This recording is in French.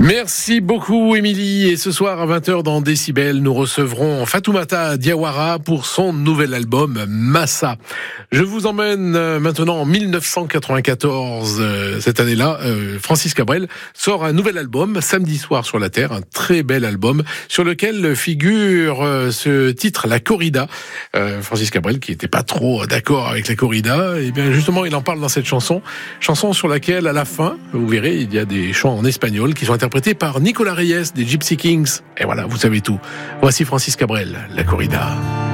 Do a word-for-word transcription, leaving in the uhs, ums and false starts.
Merci beaucoup Émilie, et ce soir à vingt heures dans Décibel, nous recevrons Fatoumata Diawara pour son nouvel album Massa. Je vous emmène maintenant en mille neuf cent quatre-vingt-quatorze, euh, cette année-là, euh, Francis Cabrel sort un nouvel album, Samedi soir sur la Terre, un très bel album sur lequel figure euh, ce titre, La Corrida. Euh, Francis Cabrel, qui n'était pas trop d'accord avec la corrida, et bien justement il en parle dans cette chanson, chanson sur laquelle à la fin, vous verrez, il y a des chants en espagnol qui sont interprétés par Nicolas Reyes des Gypsy Kings. Et voilà, vous savez tout. Voici Francis Cabrel, La Corrida.